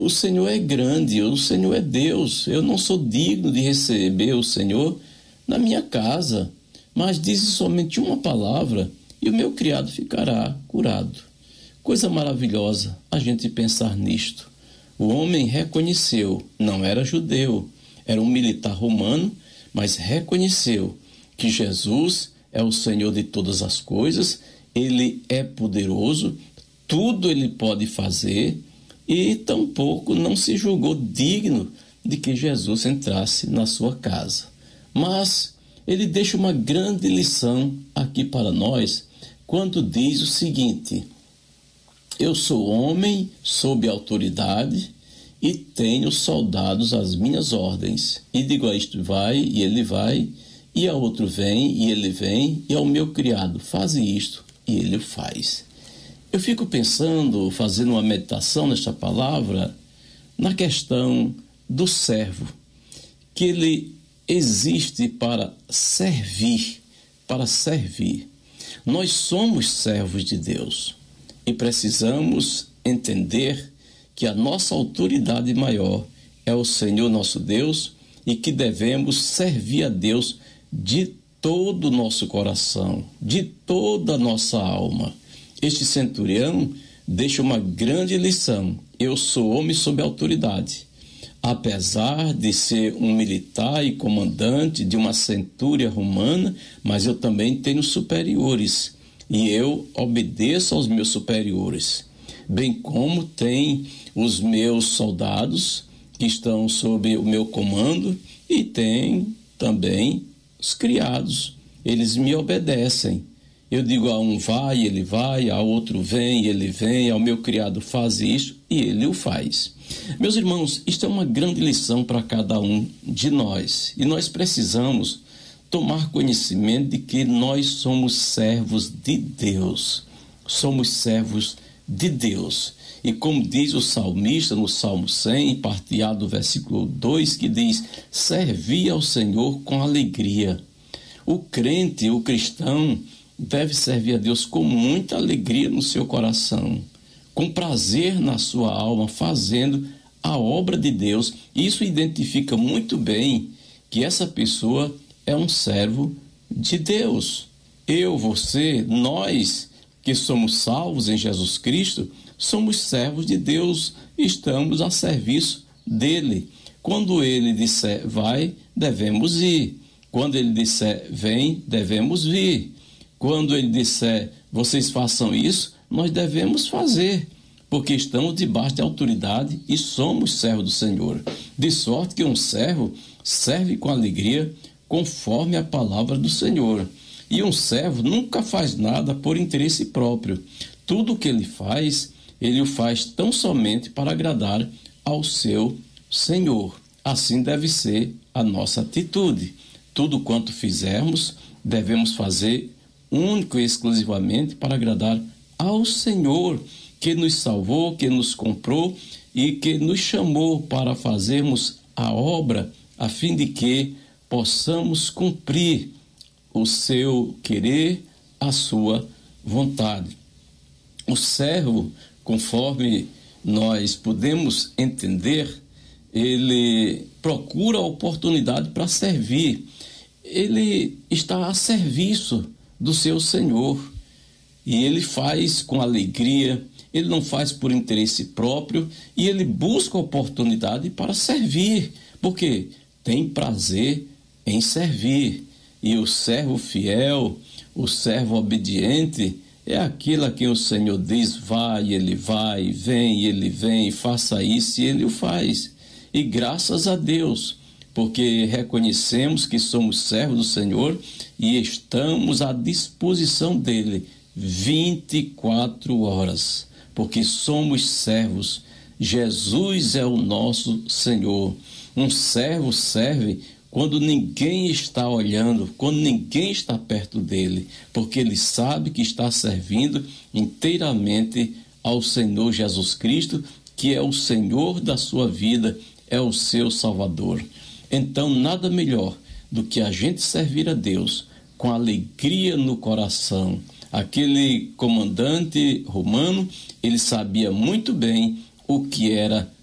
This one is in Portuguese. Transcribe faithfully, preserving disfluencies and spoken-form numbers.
o Senhor é grande, o Senhor é Deus, eu não sou digno de receber o Senhor na minha casa, mas diz somente uma palavra e o meu criado ficará curado. Coisa maravilhosa a gente pensar nisto. O homem reconheceu, não era judeu, era um militar romano, mas reconheceu que Jesus é o Senhor de todas as coisas, ele é poderoso, tudo ele pode fazer, e tampouco não se julgou digno de que Jesus entrasse na sua casa. Mas ele deixa uma grande lição aqui para nós, quando diz o seguinte: eu sou homem sob autoridade e tenho soldados às minhas ordens. E digo a isto vai, e ele vai, e a outro vem, e ele vem, e ao meu criado faze isto, e ele o faz. Eu fico pensando, fazendo uma meditação nesta palavra, na questão do servo, que ele existe para servir, para servir. Nós somos servos de Deus e precisamos entender que a nossa autoridade maior é o Senhor nosso Deus e que devemos servir a Deus de todo o nosso coração, de toda a nossa alma. Este centurião deixa uma grande lição: eu sou homem sob autoridade. Apesar de ser um militar e comandante de uma centúria romana, mas eu também tenho superiores e eu obedeço aos meus superiores, bem como tem os meus soldados que estão sob o meu comando e tem também os criados, eles me obedecem. Eu digo a um vai, ele vai, a outro vem, ele vem, ao meu criado faz isso e ele o faz. Meus irmãos, isto é uma grande lição para cada um de nós e nós precisamos tomar conhecimento de que nós somos servos de Deus, somos servos de Deus. E como diz o salmista no Salmo cem, parte A do versículo dois, que diz: servi ao Senhor com alegria. O crente, o cristão, deve servir a Deus com muita alegria no seu coração, com prazer na sua alma, fazendo a obra de Deus. Isso identifica muito bem que essa pessoa é um servo de Deus. Eu, você, nós que somos salvos em Jesus Cristo, somos servos de Deus, estamos a serviço dele. Quando ele disser vai, devemos ir. Quando ele disser vem, devemos vir. Quando ele disser vocês façam isso, nós devemos fazer, porque estamos debaixo de autoridade e somos servos do Senhor. De sorte que um servo serve com alegria, conforme a palavra do Senhor. E um servo nunca faz nada por interesse próprio. Tudo o que ele faz, ele o faz tão somente para agradar ao seu Senhor. Assim deve ser a nossa atitude. Tudo quanto fizermos, devemos fazer único e exclusivamente para agradar ao Senhor, que nos salvou, que nos comprou e que nos chamou para fazermos a obra, a fim de que possamos cumprir o seu querer, a sua vontade. O servo, conforme nós podemos entender, ele procura a oportunidade para servir. Ele está a serviço do seu Senhor e ele faz com alegria, ele não faz por interesse próprio e ele busca a oportunidade para servir, porque tem prazer em servir. E o servo fiel, o servo obediente, é aquele a quem o Senhor diz vai, ele vai, vem, ele vem, faça isso e ele o faz. E graças a Deus, porque reconhecemos que somos servos do Senhor e estamos à disposição dele vinte e quatro horas, porque somos servos. Jesus é o nosso Senhor. Um servo serve quando ninguém está olhando, quando ninguém está perto dele, porque ele sabe que está servindo inteiramente ao Senhor Jesus Cristo, que é o Senhor da sua vida, é o seu Salvador. Então, nada melhor do que a gente servir a Deus com alegria no coração. Aquele comandante romano, ele sabia muito bem o que era